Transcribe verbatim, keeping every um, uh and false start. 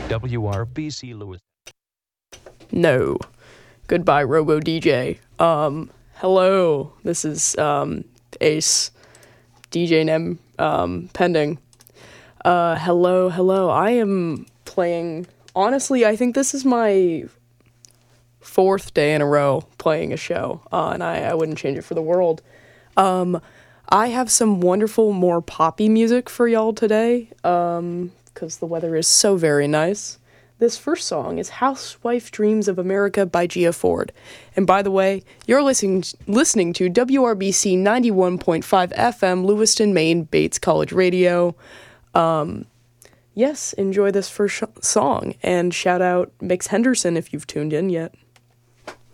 W R B C Lewis. No. Goodbye, Robo D J. Um, hello. This is um, Ace, D J Nem, um, pending. Uh, hello, hello. I am playing. Honestly, I think this is my fourth day in a row playing a show, uh, and I, I wouldn't change it for the world. Um, I have some wonderful, more poppy music for y'all today, um, because the weather is so very nice. This first song is Housewife Dreams of America by Gia Ford. And by the way, you're listening listening to W R B C ninety-one point five F M, Lewiston, Maine, Bates College Radio. Um, yes, enjoy this first sh- song, and shout out Mix Henderson if you've tuned in yet.